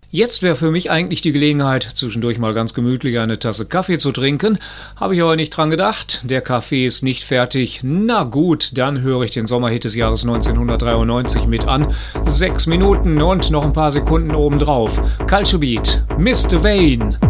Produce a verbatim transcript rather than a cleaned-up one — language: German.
Jetzt wäre für mich eigentlich die Gelegenheit, zwischendurch mal ganz gemütlich eine Tasse Kaffee zu trinken. Habe ich aber nicht dran gedacht. Der Kaffee ist nicht fertig. Na gut, dann höre ich den Sommerhit des Jahres neunzehnhundertdreiundneunzig mit an. Sechs Minuten und noch ein paar Sekunden obendrauf. Culture Beat, Mister Vane.